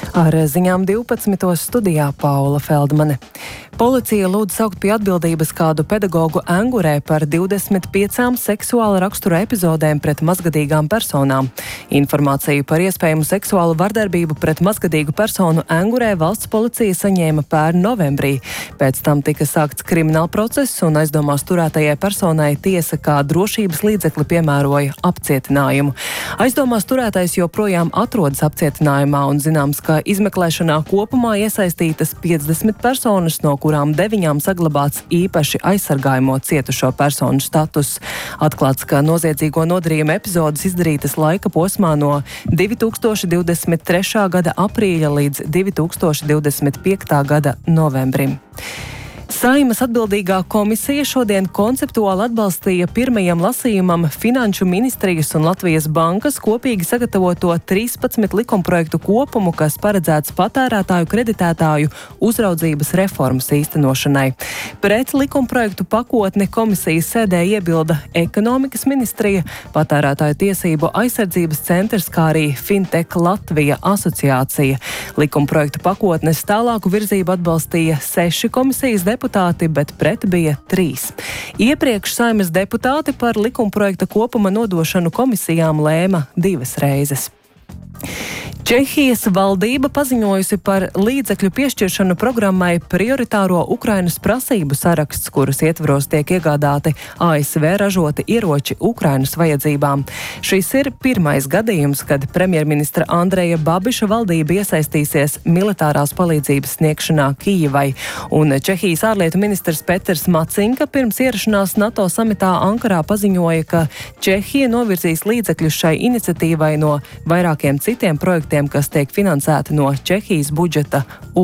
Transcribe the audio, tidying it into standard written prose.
Ar ziņām 12. studijā Paula Feldmane. Policija lūdz saukt pie atbildības kādu pedagogu Engurē par 25 seksuāla rakstura epizodēm pret mazgadīgām personām. Informāciju par iespējamu seksuālu vardarbību pret mazgadīgu personu Engurē valsts policija saņēma pērn novembrī. Pēc tam tika sākts krimināla process un aizdomās turētajai personai tiesa kā drošības līdzekli piemēroja apcietinājumu. Aizdomās turētais joprojām atrodas apcietinājumā un zināms, ka izmeklēšanā kopumā iesaistītas 50 personas, no kurām 9 saglabāts īpaši aizsargājamo cietušo personu status. Atklāts, ka noziedzīgo nodarījumu epizodes izdarītas laika posmā no 2023. gada aprīļa līdz 2025. gada novembrim. Saeimas atbildīgā komisija šodien konceptuāli atbalstīja pirmajam lasījumam Finanšu ministrijas un Latvijas bankas kopīgi sagatavoto 13 likumprojektu kopumu, kas paredzēts patērētāju kreditētāju uzraudzības reformas īstenošanai. Pret likumprojektu pakotni komisijas sēdē iebilda Ekonomikas ministrija, Patērētāju tiesību aizsardzības centrs, kā arī Fintech Latvija asociācija. Likumprojektu pakotnes tālāku virzību atbalstīja 6 komisijas deputāti, bet pret bija 3. Iepriekš Saeimas deputāti par likumprojekta kopuma nodošanu komisijām lēma 2 reizes. Čehijas valdība paziņojusi par līdzekļu piešķiršanu programmai prioritāro Ukrainas prasību saraksts, kuras ietvaros tiek iegādāti ASV ražoti ieroči Ukrainas vajadzībām. Šis ir pirmais gadījums, kad premjerministra Andreja Babiša valdība iesaistīsies militārās palīdzības sniegšanā Kijivai. Un Čehijas ārlietu ministrs Peters Macinka pirms ierašanās NATO samitā Ankarā paziņoja, ka Čehija novirzīs līdzekļus šai iniciatīvai no vairākiem citiem projektiem, kas tiek finansēti no Čehijas budžeta